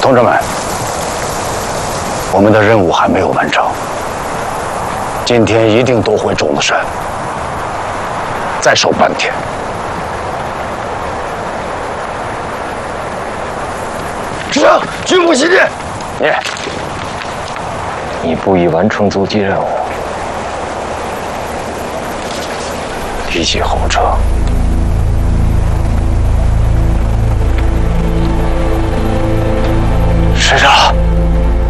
同志们，我们的任务还没有完成，今天一定夺回种子山，再守半天。师长，军部信电。 你不已完成阻击任务， 提起后撤。